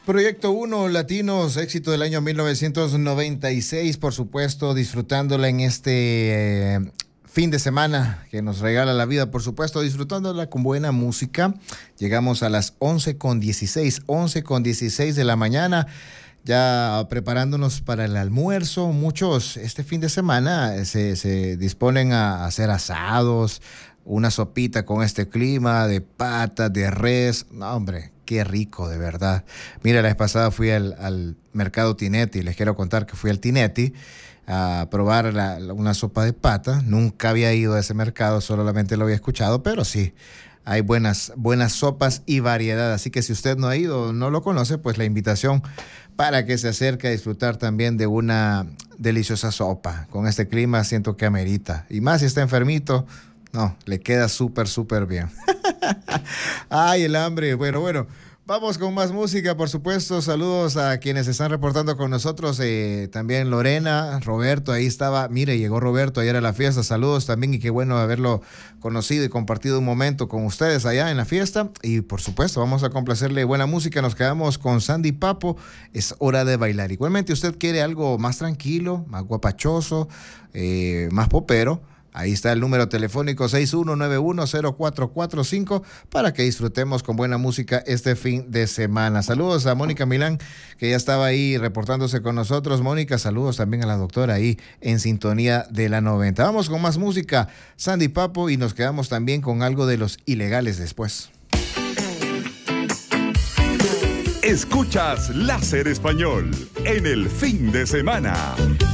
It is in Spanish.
Proyecto 1, Latinos, éxito del año 1996, por supuesto, disfrutándola en este fin de semana que nos regala la vida, por supuesto, disfrutándola con buena música. Llegamos a las 11:16 de la mañana, ya preparándonos para el almuerzo. Muchos este fin de semana se disponen a hacer asados, una sopita con este clima de pata, de res. No, hombre, qué rico, de verdad. Mira, la vez pasada fui al mercado Tinetti. Les quiero contar que fui al Tinetti a probar una sopa de pata. Nunca había ido a ese mercado, solamente lo había escuchado, pero sí, hay buenas sopas y variedad. Así que si usted no ha ido o no lo conoce, pues la invitación para que se acerque a disfrutar también de una deliciosa sopa. Con este clima siento que amerita. Y más si está enfermito, no, le queda súper bien. Ay, el hambre. Bueno, vamos con más música, por supuesto. Saludos a quienes se están reportando con nosotros. También Lorena, Roberto, ahí estaba. Mire, llegó Roberto ayer a la fiesta. Saludos también y qué bueno haberlo conocido y compartido un momento con ustedes allá en la fiesta. Y por supuesto, vamos a complacerle buena música. Nos quedamos con Sandy Papo. Es hora de bailar. Igualmente, usted quiere algo más tranquilo, más guapachoso, más popero. Ahí está el número telefónico 61910445 para que disfrutemos con buena música este fin de semana. Saludos a Mónica Milán, que ya estaba ahí reportándose con nosotros. Mónica, saludos también a la doctora ahí en sintonía de la 90. Vamos con más música, Sandy Papo, y nos quedamos también con algo de Los Ilegales después. Escuchas Láser Español en el fin de semana.